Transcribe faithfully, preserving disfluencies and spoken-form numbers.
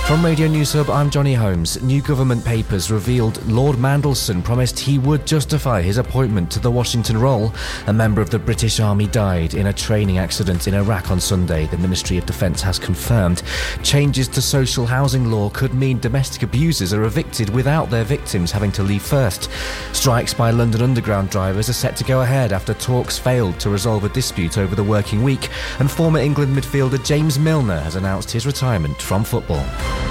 From Radio News Hub, I'm Johnny Holmes. New government papers revealed Lord Mandelson promised he would justify his appointment to the Washington role. A member of the British Army died in a training accident in Iraq on Sunday, the Ministry of Defence has confirmed. Changes to social housing law could mean domestic abusers are evicted without their victims having to leave first. Strikes by London Underground drivers are set to go ahead after talks failed to resolve a dispute over the working week. And former England midfielder James Milner has announced his retirement from football.